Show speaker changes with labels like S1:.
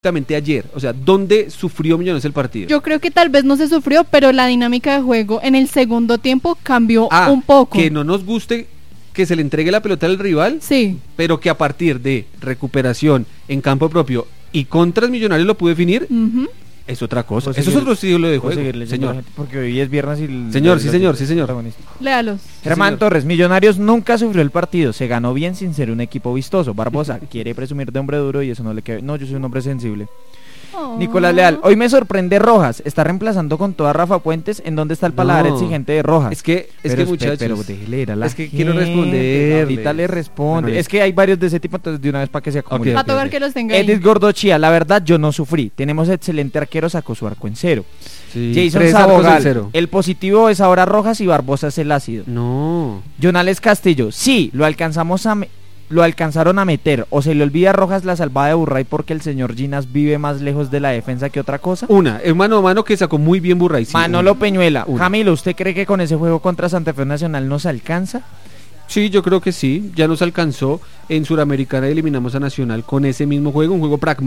S1: ayer, o sea, ¿dónde sufrió Millonarios el partido?
S2: Yo creo que tal vez no se sufrió, pero la dinámica de juego en el segundo tiempo cambió un poco.
S1: Que no nos guste que se le entregue la pelota al rival,
S2: sí,
S1: pero que a partir de recuperación en campo propio y contra el Millonarios lo pudo definir, es otra cosa. Eso es otro estilo de juego, señor.
S3: Porque hoy es viernes y...
S1: Sí, señor.
S2: Léalos.
S3: Germán Torres, Millonarios nunca sufrió el partido, se ganó bien sin ser un equipo vistoso. Barbosa quiere presumir de hombre duro y eso no le queda. No, yo soy un hombre sensible. Nicolás Leal, hoy me sorprende Rojas, está reemplazando con toda Rafa Puentes. ¿En dónde está el paladar exigente de Rojas?
S1: Es que muchachos,
S3: pero déjele ir a la
S1: es que quiero responder.
S3: Ahorita le responde. Bueno, es que hay varios de ese tipo, entonces de una vez para que se acumule.
S2: Va a tocar que los tenga ahí.
S3: Edith Gordochía, la verdad yo no sufrí. Tenemos excelente arquero, sacó su arco en cero.
S1: Sí,
S3: Jason Sabogal, el positivo es ahora Rojas y Barbosa es el ácido.
S1: No.
S3: Jonales Castillo, sí, lo alcanzaron a meter, o se le olvida a Rojas la salvada de Burray porque el señor Ginas vive más lejos de la defensa que otra cosa.
S1: Es mano a mano que sacó muy bien Burray. Sí,
S3: Manolo Peñuela, Camilo, ¿usted cree que con ese juego contra Santa Fe Nacional nos alcanza?
S1: Sí, yo creo que sí, ya nos alcanzó. En Suramericana eliminamos a Nacional con ese mismo juego, un juego pragmático.